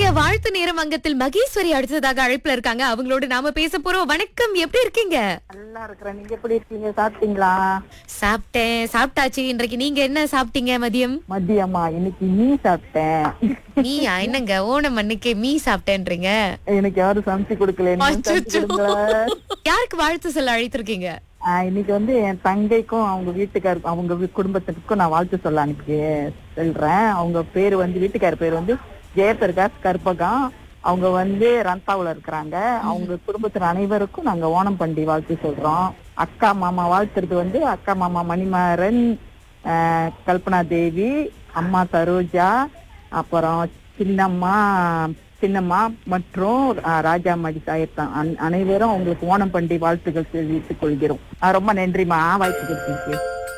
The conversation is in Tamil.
இன்றைய வாழ்த்து நேரம் அங்கத்தில் மகேஸ்வரி அடுத்ததாக அழைப்புல இருக்காங்க. அவங்களோட நாம பேச போறோம். வணக்கம், எப்படி இருக்கீங்க? நல்லா இருக்கிறேன். நீங்க எப்படி இருக்கீங்க? சாப்பிட்டீங்களா? சாப்பிட்டேன், சாப்பிட்டாச்சு. இன்றைக்கு நீங்க என்ன சாப்பிட்டீங்க மதியம்? மதியமா இன்னைக்கு மீ சாப்பிட்டேன். மீயா? என்னங்க ஓணம் அன்னைக்கு மீ சாப்பிட்டேன்றீங்க? எனக்கு யாரும் சமைச்சு கொடுக்கல. நீங்க வந்து சமைச்சு அச்சச்சோ. கொடுங்களேன். யாருக்கு வாழ்த்து சொல்ல அழைத்திருக்கீங்க? இன்னைக்கு வந்து என் தங்கைக்கும் அவங்க வீட்டுக்கார் அவங்க குடும்பத்திற்கும் நான் வாழ்த்து சொல்ல அனுப்பி சொல்றேன். அவங்க பேரு வந்து வீட்டுக்கார் பேர் வந்து ஜெயபிரகாஷ் கற்பகம். அவங்க வந்து ரந்தாவுல இருக்கிறாங்க. அவங்க குடும்பத்தினர் அனைவருக்கும் நாங்க ஓணம் பண்டிகை வாழ்த்து சொல்றோம். அக்கா மாமா வாழ்த்துறது வந்து அக்கா மாமா மணிமாறன், கல்பனா தேவி, அம்மா சரோஜா, அப்புறம் சின்னம்மா மற்றும் ராஜாமணி சாயத்தான் அனைவரும் அவங்களுக்கு ஓணம் பண்டிகை வாழ்த்துக்கள் தெரிவித்துக் கொள்கிறோம். ரொம்ப நன்றிமா வாய்ப்பு கொடுத்தீங்க.